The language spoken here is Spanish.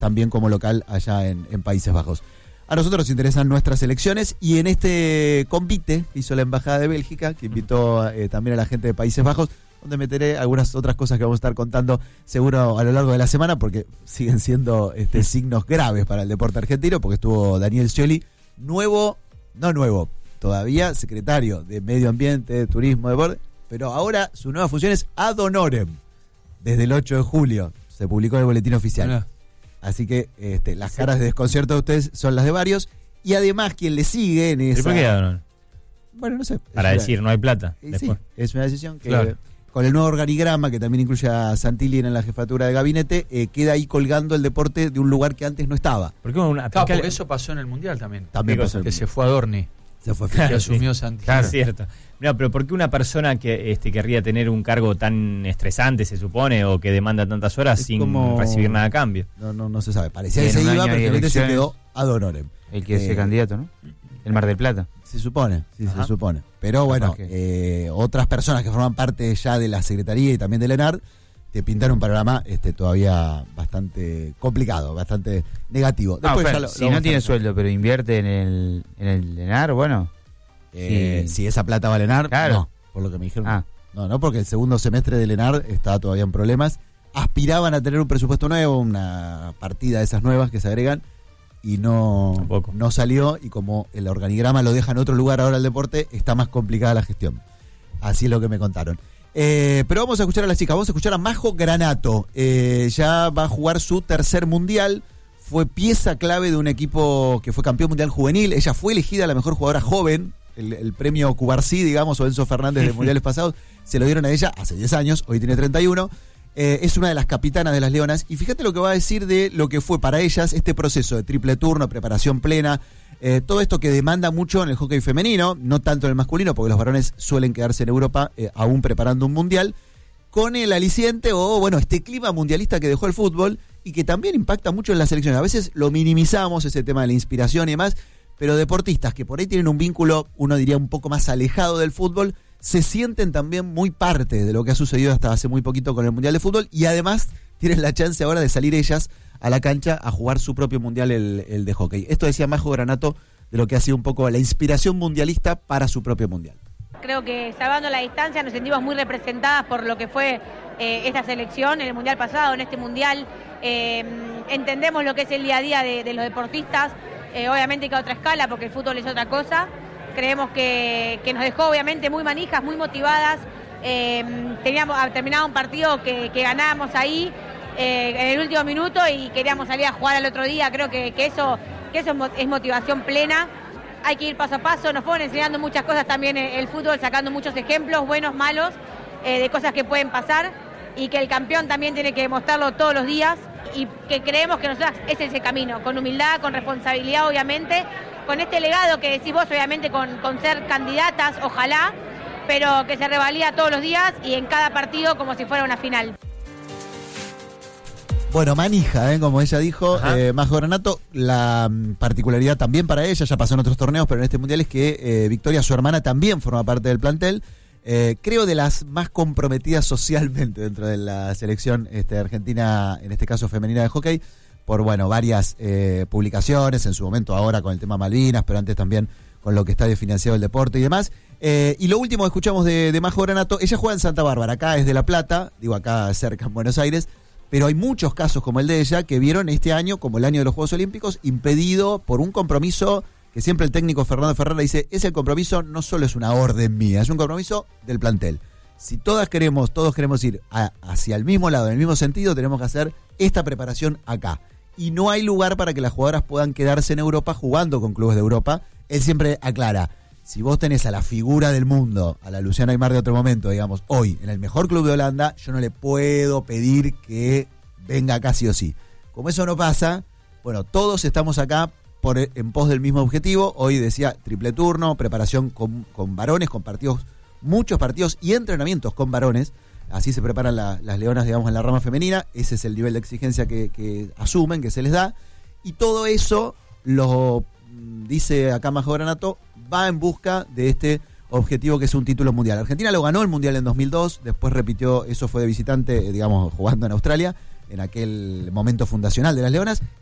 también como local allá en Países Bajos. A nosotros nos interesan nuestras elecciones y en este convite que hizo la Embajada de Bélgica, que invitó también a la gente de Países Bajos, donde meteré algunas otras cosas que vamos a estar contando seguro a lo largo de la semana, porque siguen siendo signos graves para el deporte argentino, porque estuvo Daniel Scioli, todavía secretario de Medio Ambiente, Turismo, Deporte, pero ahora su nueva función es ad honorem, desde el 8 de julio, se publicó en el boletín oficial. Hola. Así que las caras de desconcierto de ustedes son las de varios, y además quien le sigue en esa... ¿Por qué ad honorem? Bueno, no sé. Para decir, no hay plata. Sí, es una decisión que... Con el nuevo organigrama, que también incluye a Santilli en la jefatura de gabinete, queda ahí colgando el deporte de un lugar que antes no estaba. Porque eso pasó en el Mundial también. También pasó. Que se fue a Dorni. Se fue. Que asumió Santilli. Claro. Es cierto. No, pero ¿por qué una persona que querría tener un cargo tan estresante, se supone, o que demanda tantas horas sin recibir nada a cambio? No se sabe. Parecía que se iba, pero finalmente se quedó ad honorem. El que es el candidato, ¿no? El Mar del Plata. Se supone, sí, se supone. Pero bueno, otras personas que forman parte ya de la Secretaría y también del ENAR te pintaron un panorama todavía bastante complicado, bastante negativo. Después si no tiene sueldo, pero invierte en el ENAR, bueno. Si esa plata va al ENAR, claro. No, por lo que me dijeron. No, porque el segundo semestre del ENAR está todavía en problemas. Aspiraban a tener un presupuesto nuevo, una partida de esas nuevas que se agregan, y no salió, y como el organigrama lo deja en otro lugar ahora el deporte, está más complicada la gestión. Así es lo que me contaron. Pero vamos a escuchar a las chicas, vamos a escuchar a Majo Granato. Ya va a jugar su tercer mundial, fue pieza clave de un equipo que fue campeón mundial juvenil, ella fue elegida la mejor jugadora joven, el premio Cubarsí, digamos, o Enzo Fernández de mundiales pasados, se lo dieron a ella hace 10 años, hoy tiene 31. Es una de las capitanas de las Leonas, y fíjate lo que va a decir de lo que fue para ellas este proceso de triple turno, preparación plena, todo esto que demanda mucho en el hockey femenino, no tanto en el masculino, porque los varones suelen quedarse en Europa aún preparando un mundial, con el aliciente este clima mundialista que dejó el fútbol y que también impacta mucho en las selecciones. A veces lo minimizamos, ese tema de la inspiración y demás, pero deportistas que por ahí tienen un vínculo, uno diría un poco más alejado del fútbol, se sienten también muy parte de lo que ha sucedido hasta hace muy poquito con el Mundial de Fútbol, y además tienen la chance ahora de salir ellas a la cancha a jugar su propio Mundial, el de hockey. Esto decía Majo Granato de lo que ha sido un poco la inspiración mundialista para su propio Mundial. Creo que, salvando la distancia, nos sentimos muy representadas por lo que fue esta selección en el Mundial pasado, en este Mundial. Entendemos lo que es el día a día de los deportistas, obviamente que a otra escala, porque el fútbol es otra cosa. Creemos que nos dejó obviamente muy manijas, muy motivadas. Teníamos terminado un partido que ganábamos ahí en el último minuto y queríamos salir a jugar al otro día. Creo que eso es motivación plena. Hay que ir paso a paso. Nos fueron enseñando muchas cosas también el fútbol, sacando muchos ejemplos, buenos, malos, de cosas que pueden pasar, y que el campeón también tiene que demostrarlo todos los días, y que creemos que nosotras ese es el camino, con humildad, con responsabilidad obviamente, con este legado que decís vos, obviamente con ser candidatas, ojalá, pero que se revalida todos los días y en cada partido como si fuera una final. Bueno, manija, como ella dijo, Majo Granato. La particularidad también para ella, ya pasó en otros torneos, pero en este mundial es que Victoria, su hermana, también forma parte del plantel. Creo de las más comprometidas socialmente dentro de la selección argentina, en este caso femenina de hockey, por varias publicaciones, en su momento ahora con el tema Malvinas, pero antes también con lo que está financiado el deporte y demás. Y lo último que escuchamos de Majo Granato, ella juega en Santa Bárbara, acá es de La Plata, acá cerca en Buenos Aires, pero hay muchos casos como el de ella que vieron este año, como el año de los Juegos Olímpicos, impedido por un compromiso que siempre el técnico Fernando Ferrara dice, ese compromiso no solo es una orden mía, es un compromiso del plantel. Si todos queremos ir hacia el mismo lado, en el mismo sentido, tenemos que hacer esta preparación acá. Y no hay lugar para que las jugadoras puedan quedarse en Europa jugando con clubes de Europa. Él siempre aclara, si vos tenés a la figura del mundo, a la Luciana Aymar de otro momento, digamos, hoy, en el mejor club de Holanda, yo no le puedo pedir que venga acá sí o sí. Como eso no pasa, todos estamos acá en pos del mismo objetivo. Hoy decía triple turno, preparación con varones, con partidos, muchos partidos y entrenamientos con varones. Así se preparan las leonas, digamos, en la rama femenina. Ese es el nivel de exigencia que asumen, que se les da. Y todo eso, lo dice acá Majo Granato, va en busca de este objetivo que es un título mundial. Argentina lo ganó el mundial en 2002, después repitió, eso fue de visitante, digamos, jugando en Australia. en aquel momento fundacional de las Leonas.